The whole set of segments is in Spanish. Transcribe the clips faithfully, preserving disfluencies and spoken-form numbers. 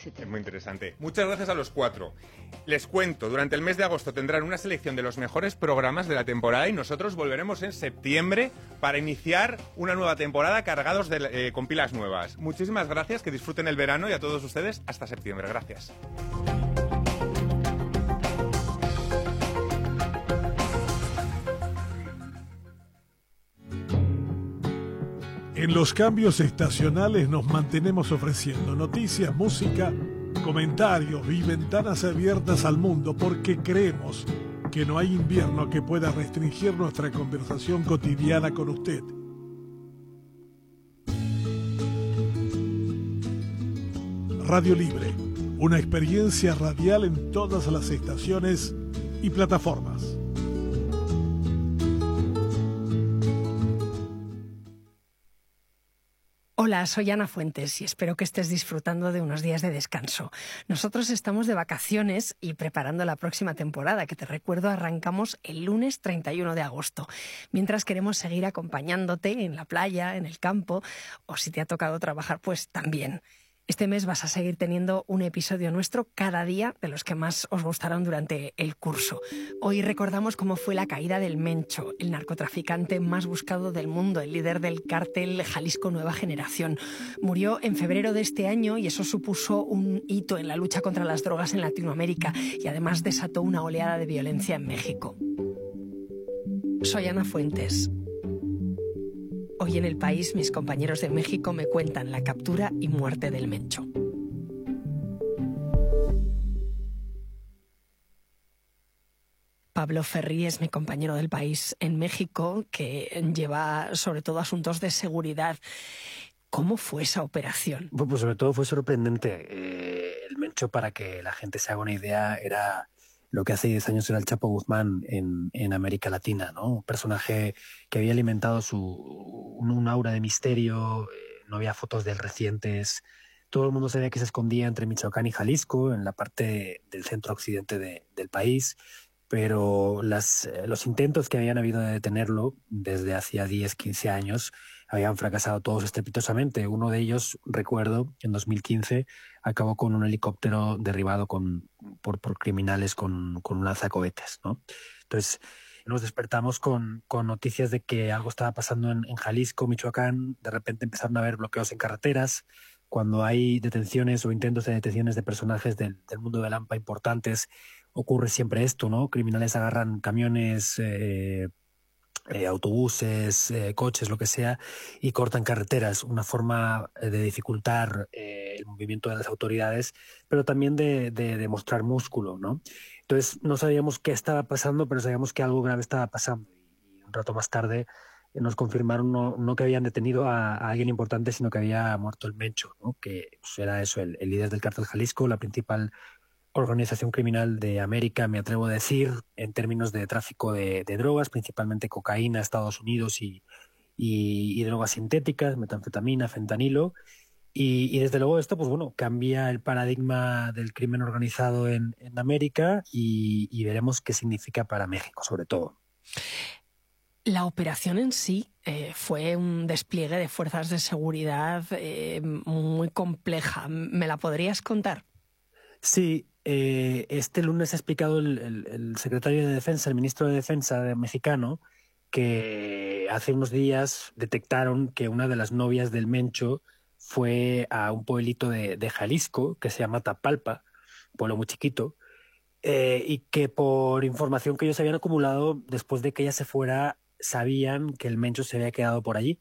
etcétera. Es muy interesante. Muchas gracias a los cuatro. Les cuento, durante el mes de agosto tendrán una selección de los mejores programas de la temporada y nosotros volveremos en septiembre para iniciar una nueva temporada cargados de, eh, con pilas nuevas. Muchísimas gracias, que disfruten el verano y a todos ustedes hasta septiembre. Gracias. En los cambios estacionales nos mantenemos ofreciendo noticias, música, comentarios y ventanas abiertas al mundo porque creemos que no hay invierno que pueda restringir nuestra conversación cotidiana con usted. Radio Libre, una experiencia radial en todas las estaciones y plataformas. Hola, soy Ana Fuentes y espero que estés disfrutando de unos días de descanso. Nosotros estamos de vacaciones y preparando la próxima temporada, que te recuerdo arrancamos el lunes treinta y uno de agosto. Mientras queremos seguir acompañándote en la playa, en el campo, o si te ha tocado trabajar, pues también. Este mes vas a seguir teniendo un episodio nuestro cada día de los que más os gustaron durante el curso. Hoy recordamos cómo fue la caída del Mencho, el narcotraficante más buscado del mundo, el líder del cártel Jalisco Nueva Generación. Murió en febrero de este año y eso supuso un hito en la lucha contra las drogas en Latinoamérica y además desató una oleada de violencia en México. Soy Ana Fuentes. Hoy en El País, mis compañeros de México me cuentan la captura y muerte del Mencho. Pablo Ferri es mi compañero del País en México, que lleva sobre todo asuntos de seguridad. ¿Cómo fue esa operación? Pues sobre todo fue sorprendente. Eh, el Mencho, para que la gente se haga una idea, era lo que hace diez años era el Chapo Guzmán en, en América Latina, ¿no? Un personaje que había alimentado su, un, un aura de misterio, eh, no había fotos de él recientes, todo el mundo sabía que se escondía entre Michoacán y Jalisco, en la parte del centro occidente de, del país, pero las, eh, los intentos que habían habido de detenerlo desde hacía diez, quince años habían fracasado todos estrepitosamente. Uno de ellos, recuerdo, en dos mil quince, acabó con un helicóptero derribado con, por, por criminales con, con un lanzacohetes, ¿no? Entonces, nos despertamos con, con noticias de que algo estaba pasando en, en Jalisco, Michoacán. De repente empezaron a haber bloqueos en carreteras. Cuando hay detenciones o intentos de detenciones de personajes del, del mundo del AMPA importantes, ocurre siempre esto, ¿no? Criminales agarran camiones, eh, Eh, autobuses, eh, coches, lo que sea, y cortan carreteras, una forma de dificultar eh, el movimiento de las autoridades, pero también de, de, de mostrar músculo, ¿no? Entonces no sabíamos qué estaba pasando, pero sabíamos que algo grave estaba pasando. Y un rato más tarde eh, nos confirmaron no, no que habían detenido a, a alguien importante, sino que había muerto el Mencho, ¿no? Que pues, era eso, el, el líder del cártel Jalisco, la principal organización criminal de América, me atrevo a decir, en términos de tráfico de, de drogas, principalmente cocaína, Estados Unidos y, y, y drogas sintéticas, metanfetamina, fentanilo. Y, y desde luego esto, pues bueno, cambia el paradigma del crimen organizado en, en América y, y veremos qué significa para México, sobre todo. La operación en sí eh, fue un despliegue de fuerzas de seguridad eh, muy compleja. ¿Me la podrías contar? Sí. Eh, este lunes ha explicado el, el, el secretario de Defensa, el ministro de Defensa mexicano, que hace unos días detectaron que una de las novias del Mencho fue a un pueblito de, de Jalisco que se llama Tapalpa, un pueblo muy chiquito, eh, y que por información que ellos habían acumulado después de que ella se fuera, sabían que el Mencho se había quedado por allí.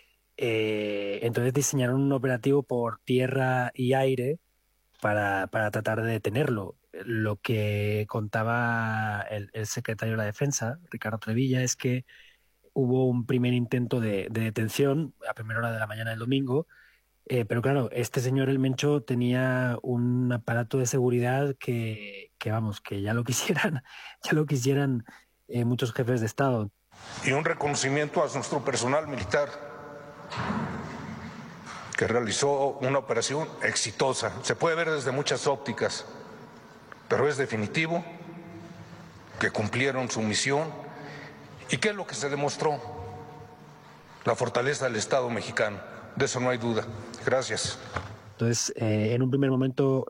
Eh, entonces diseñaron un operativo por tierra y aire Para, para tratar de detenerlo. Lo que contaba el, el secretario de la Defensa, Ricardo Trevilla, es que hubo un primer intento de, de detención a primera hora de la mañana del domingo, eh, pero claro, este señor El Mencho tenía un aparato de seguridad que, que vamos, que ya lo quisieran, ya lo quisieran eh, muchos jefes de Estado. Y un reconocimiento a nuestro personal militar, que realizó una operación exitosa. Se puede ver desde muchas ópticas, pero es definitivo que cumplieron su misión. ¿Y qué es lo que se demostró? La fortaleza del Estado mexicano, de eso no hay duda. Gracias. Entonces, eh, en un primer momento